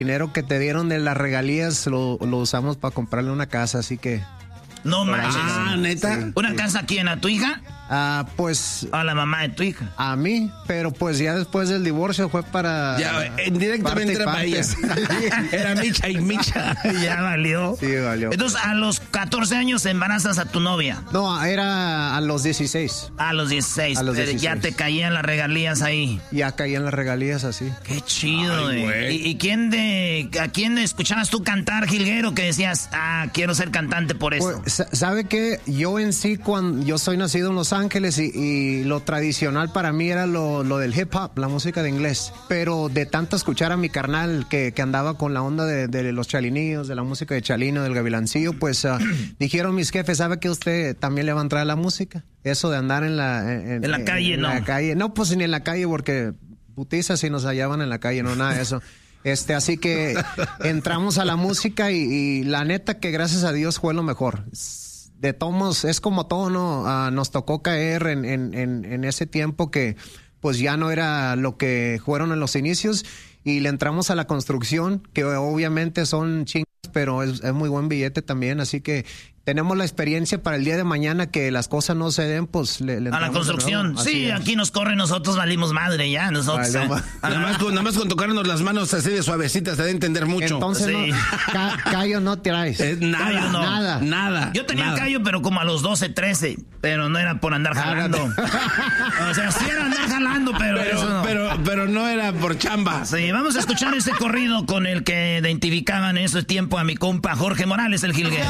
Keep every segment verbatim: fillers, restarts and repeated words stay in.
dinero que te dieron de las regalías lo, lo usamos para comprarle una casa, así que... No manches. Ah, ¿neta? Sí, ¿Una sí. casa a quién? ¿A tu hija? Ah, pues... A la mamá de tu hija. A mí, pero pues ya después del divorcio fue para... Ya, directamente era para ella. Era Micha y Micha. Ya valió. Sí, valió. Entonces, a los catorce años embarazas a tu novia. No, era a los dieciséis. A los dieciséis. A los dieciséis. Ya te caían las regalías ahí. Ya caían las regalías así. Qué chido, güey. ¿Y, ¿Y quién de... a quién escuchabas tú cantar, Jilguero, que decías, ah, quiero ser cantante por eso? Pues, ¿sabe qué? Yo en sí, cuando yo soy nacido en Los Ángeles y, y lo tradicional para mí era lo, lo del hip hop, la música de inglés. Pero de tanto escuchar a mi carnal que, que andaba con la onda de, de los chalinillos, de la música de Chalino, del Gavilancillo, pues uh, dijeron mis jefes, ¿sabe que usted también le va a entrar a la música? Eso de andar en la... En, en la calle, en ¿no? En la calle. No, pues ni en la calle porque putizas si nos hallaban en la calle, no, nada de eso. Este, así que entramos a la música y, y la neta que gracias a Dios fue lo mejor. De tomos, es como todo, ¿no? Uh, nos tocó caer en, en, en, en ese tiempo que pues ya no era lo que fueron en los inicios y le entramos a la construcción, que obviamente son chingas, pero es, es muy buen billete también, así que tenemos la experiencia para el día de mañana que las cosas no se den, pues le, le a la construcción. Sí, es. Aquí nos corren, nosotros valimos madre ya, nosotros. Vale, eh. Nada más con, nada más con tocarnos las manos así de suavecitas te da a entender mucho. Entonces, sí. no, ca, callo no traes. Eh, nada, callo no. nada, nada. Yo tenía nada. callo, pero como a los doce, trece, pero no era por andar jalando. O sea, sí era andar jalando, pero, Pero, eso no. pero, pero no era por chamba. Sí, vamos a escuchar ese corrido con el que identificaban en ese tiempo a mi compa Jorge Morales, el Jilguero.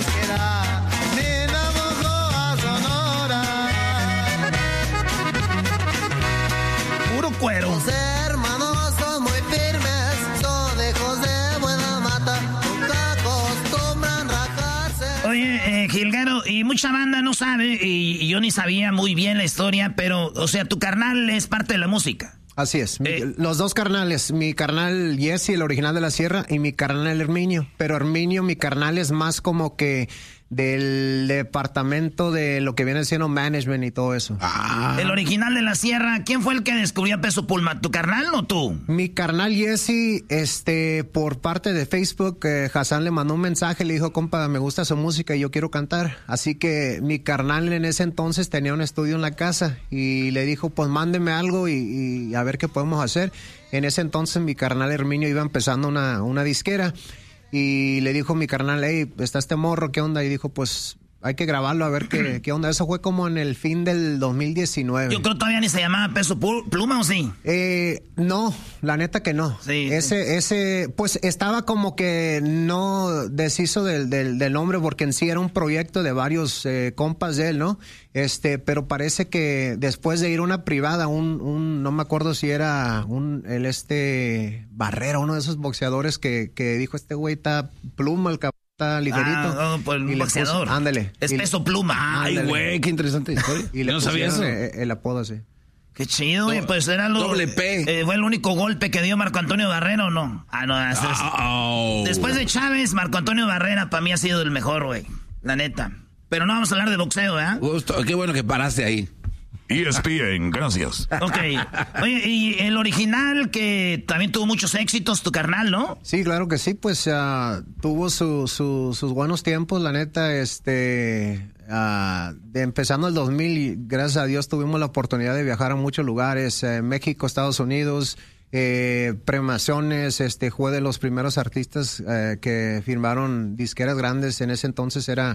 Puro cuero. Los hermanos son muy firmes, son hijos de buena mata, nunca acostumbran rajarse. Oye, eh, Jilguero, y mucha banda no sabe, y, y yo ni sabía muy bien la historia, pero, o sea, tu carnal es parte de la música. Así es, mi, Eh. los dos carnales, mi carnal Jesse, el original de la Sierra, y mi carnal Herminio, pero Herminio, mi carnal es más como que del departamento de lo que viene siendo management y todo eso. Ah. El original de la Sierra, ¿quién fue el que descubrió a Peso Pluma? ¿Tu carnal o tú? Mi carnal Jesse, este, por parte de Facebook, eh, Hassan le mandó un mensaje, le dijo, compa, me gusta su música y yo quiero cantar. Así que mi carnal en ese entonces tenía un estudio en la casa y le dijo, pues mándeme algo y, y a ver qué podemos hacer. En ese entonces mi carnal Herminio iba empezando una, una disquera y le dijo mi carnal, hey, está este morro, ¿qué onda? Y dijo, pues hay que grabarlo a ver qué, qué onda. Eso fue como en el fin del dos mil diecinueve. Yo creo que todavía ni se llamaba Peso Pluma, ¿o sí? Eh, no, la neta que no. Sí, ese, sí. ese, pues estaba como que no deshizo del, del, del nombre porque en sí era un proyecto de varios eh, compas de él, ¿no? Este, pero parece que después de ir a una privada, un, un, no me acuerdo si era un, el este Barrera, uno de esos boxeadores que, que dijo este güey está Pluma, el cabrón. Ligerito. Ah, no, pues el y boxeador. Puso, ándale. Es y, Peso Pluma. Ay, güey, qué interesante historia. Y le no sabía eso. El, el apodo así. Qué chido, oye, pues era lo... Doble P. Eh, ¿Fue el único golpe que dio Marco Antonio Barrera o no? Ah, no, es, es, Oh. después de Chávez, Marco Antonio Barrera para mí ha sido el mejor, güey. La neta. Pero no vamos a hablar de boxeo, ¿eh? Gusto, qué bueno que paraste ahí. E S P N, gracias. Ok. Oye, y el original que también tuvo muchos éxitos, tu carnal, ¿no? Sí, claro que sí, pues uh, tuvo su, su, sus buenos tiempos, la neta, este, uh, de empezando el dos mil, y gracias a Dios tuvimos la oportunidad de viajar a muchos lugares, eh, México, Estados Unidos, eh, premiaciones, este, fue de los primeros artistas eh, que firmaron disqueras grandes. En ese entonces era,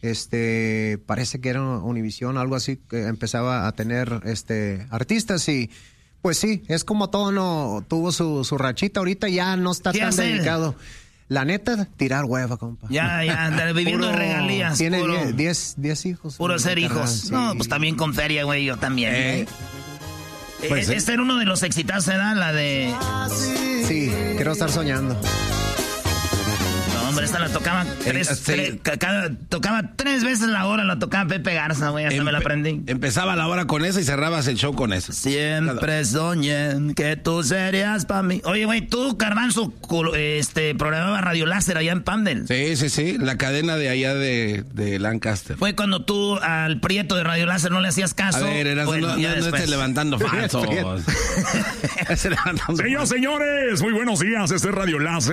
este, parece que era Univision, algo así, que empezaba a tener, este, artistas y, pues sí, es como todo, no, tuvo su, su rachita, ahorita ya no está tan hace? dedicado. La neta, tirar hueva, compa. Ya, ya, andar viviendo Puro, de regalías. Tiene puro, diez, diez hijos. Puro ser hijos. Sí. No, pues también con feria, güey, yo también. Eh. Eh. Pues, este eh. era uno de los exitazos, ¿verdad? La de... Sí, quiero estar soñando. No, hombre, esta la tocaba tres, sí. tres ca- cada, tocaba tres veces la hora, la tocaba Pepe Garza, güey, hasta Empe- me la aprendí. Empezaba la hora con esa y cerrabas el show con eso. Siempre soñé que tú serías para mí. Oye, güey, tú, Garbanzo, este, programaba Radio Láser allá en Pandel. Sí, sí, sí, la cadena de allá de, de Lancaster. Fue cuando tú al Prieto de Radio Láser no le hacías caso. A ver, eras bueno, no, no, no estés levantando falsos. Señoras, señores, muy buenos días. Este es Radio Láser.